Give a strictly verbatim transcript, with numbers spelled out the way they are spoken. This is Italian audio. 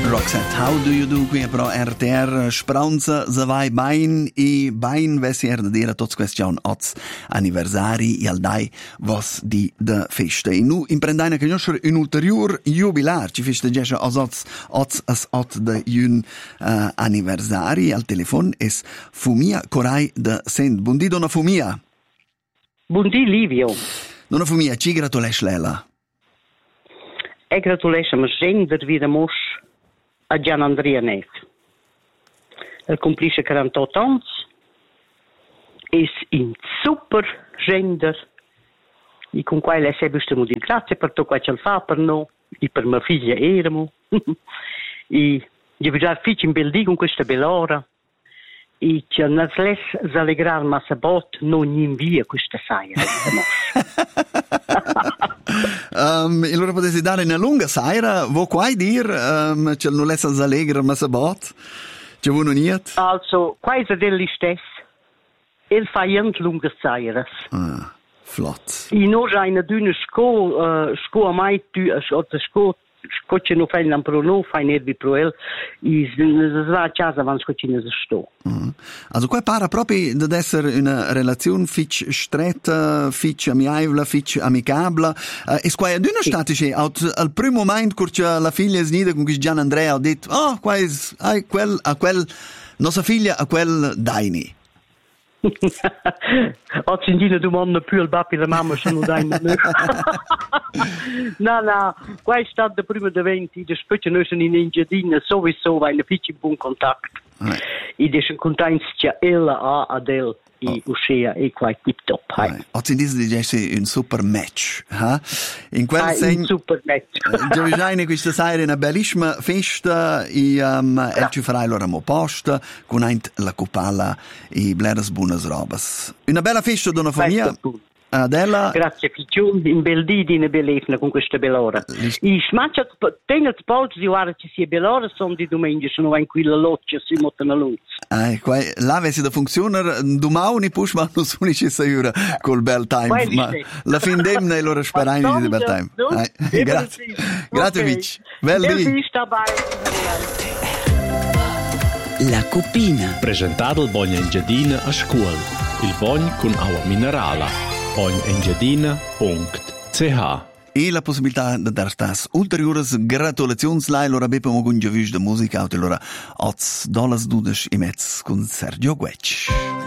Roxette, how do you do qui pro R T R Speranza se vai bain e bain vessi er da dire tots question oz anniversari e al dai vos di de feste. E nu imprendaina che conoscere un ulterior jubilar, ci festegesce os oz oz as ot de un uh, anniversari. Al telefon es Fumia Corai de Sent. Buondì donna Fumia. Buondì Livio. Donna Fumia, ci gratulesh lela. E gratulesh am gender wieder mos a Gian Andrea Neff. El complisce quarantotto ans. Es in super gender. E con quale è sempre stiamo di grazie per tutto quello che fa per noi e per mia figlia Eremo. E io vedo figli in bel dì con questa bella ora. E ci hanno letto allegrar ma se bot non invia questa saira. um, e allora potete dare una lunga saira, vuoi qua dire um, ci hanno letto allegrar ma se bot? Ci vuoi niet? Also, quasi degli stessi. Il fa jent lunga sairas. Ah, flott. E noi eine dünne sco, uh, sco mai tu, uh, sco Scocce non fai un pro no, fai nervi pro el, e va a casa van scocine se sto. Mm. Also qua para proprio ad essere una relazione fitch stretta, fitch amiabile, fitch amicabile. Uh, e qua è d'una sì. statice, al primo momento che la figlia è snida con Gian Andrea ha detto, oh, qua è a quel, a quel, nostra figlia a quel Daini. Als in die domanda più al papi e la mamma sono dai no no qua è stato da prima da venti de specie noi sono in Engiadina sowieso vai in fici buon contatto e de sono contenti che ella ha adel e uscea e qua tip top hai oggi dice di un super match ha in quel ah, segno un super match Giovine questa sera una bellissima festa e um, e ci farai loro mo posta con la copala e bleras buonas robas una bella festa donna famiglia Adela. Grazie Picciun, in bel dì di una bellezza con questa bella ora. I smaccia tenga spolzi di ora ci sia bella ora sono di domenica sono in quella loccia si montano luz. Eh, qua là vesi da funzionar domani push ma non sono ci saiura col bel time ma la fin demna e loro sperani di bel time. Eh, grazie. Grazie Vic. Bel dì. La Cupina. Presentato il Bogna Engiadina a scuola. Il Bogn con acqua minerale. bogn engiadina punto c h E la possibilità di dare stas ulteriores gratulazioni lai loro abbiamo un già visto musica e allora oz dollars dudes e mezz con Sergio Guecci.